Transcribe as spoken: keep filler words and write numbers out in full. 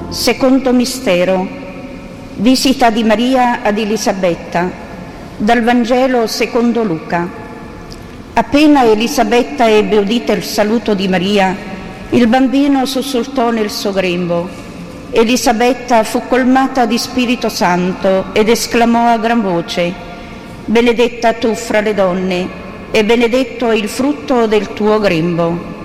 Secondo mistero, visita di Maria ad Elisabetta, dal Vangelo secondo Luca. Appena Elisabetta ebbe udito il saluto di Maria, il bambino sussultò nel suo grembo. Elisabetta fu colmata di Spirito Santo ed esclamò a gran voce: «Benedetta tu fra le donne, e benedetto il frutto del tuo grembo».